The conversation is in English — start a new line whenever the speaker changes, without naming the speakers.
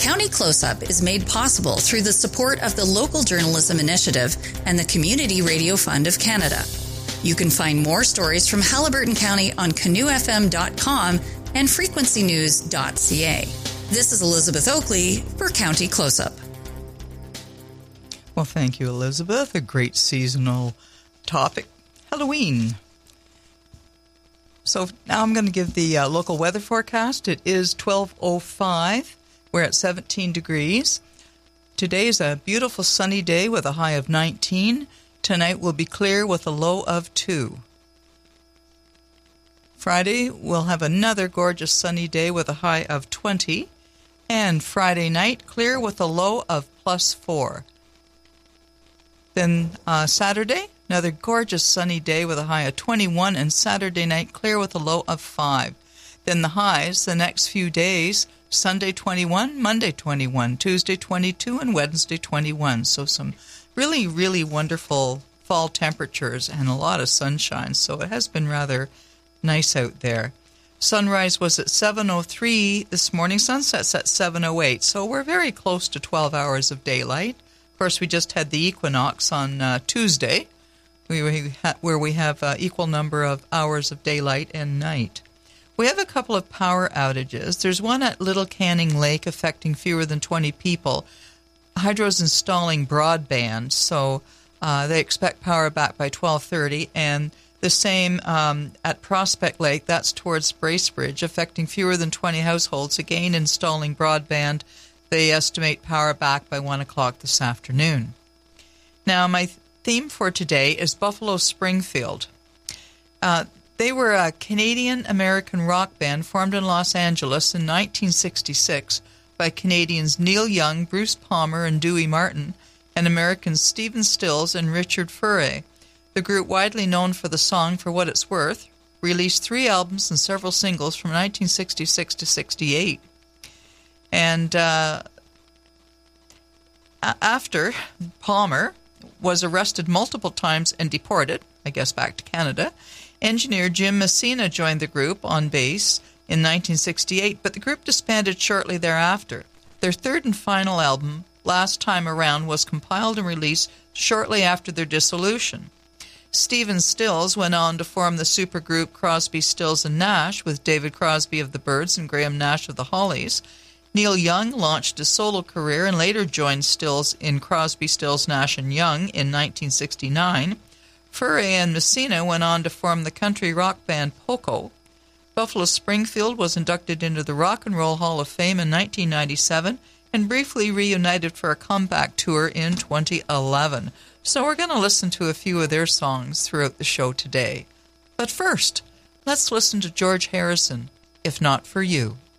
County Close-Up is made possible through the support of the Local Journalism Initiative and the Community Radio Fund of Canada. You can find more stories from Haliburton County on canoefm.com and frequencynews.ca. This is Elizabeth Oakley for County Close-Up.
Well, thank you, Elizabeth. A great seasonal topic, Halloween. So now I'm going to give the local weather forecast. It is 12:05. We're at 17 degrees. Today is a beautiful sunny day with a high of 19. Tonight will be clear with a low of 2. Friday, we'll have another gorgeous sunny day with a high of 20. And Friday night, clear with a low of +4. Then Saturday, another gorgeous sunny day with a high of 21. And Saturday night, clear with a low of 5. Then the highs the next few days, Sunday 21, Monday 21, Tuesday 22, and Wednesday 21. So some really, really wonderful fall temperatures and a lot of sunshine. So it has been rather nice out there. Sunrise was at 7:03 this morning. Sunset's at 7:08. So we're very close to 12 hours of daylight. Of course, we just had the equinox on Tuesday, where we have equal number of hours of daylight and night. We have a couple of power outages. There's one at Little Canning Lake affecting fewer than 20 people. Hydro's installing broadband, so they expect power back by 12:30. And the same at Prospect Lake, that's towards Bracebridge, affecting fewer than 20 households, again installing broadband. They estimate power back by 1 o'clock this afternoon. Now, my theme for today is Buffalo Springfield. They were a Canadian-American rock band formed in Los Angeles in 1966 by Canadians Neil Young, Bruce Palmer, and Dewey Martin, and Americans Stephen Stills and Richard Furey. The group, widely known for the song For What It's Worth, released 3 albums and several singles from 1966 to 68. And after Palmer was arrested multiple times and deported, I guess back to Canada, engineer Jim Messina joined the group on bass in 1968, but the group disbanded shortly thereafter. Their third and final album, Last Time Around, was compiled and released shortly after their dissolution. Stephen Stills went on to form the supergroup Crosby, Stills and Nash with David Crosby of the Byrds and Graham Nash of the Hollies. Neil Young launched a solo career and later joined Stills in Crosby, Stills, Nash and Young in 1969. Furey and Messina went on to form the country rock band Poco. Buffalo Springfield was inducted into the Rock and Roll Hall of Fame in 1997 and briefly reunited for a comeback tour in 2011. So we're going to listen to a few of their songs throughout the show today. But first, let's listen to George Harrison, If Not For You.